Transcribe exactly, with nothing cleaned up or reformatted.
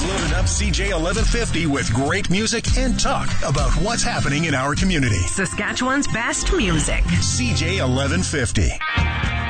We've loaded up C J eleven fifty with great music and talk about what's happening in our community. Saskatchewan's best music. C J eleven fifty.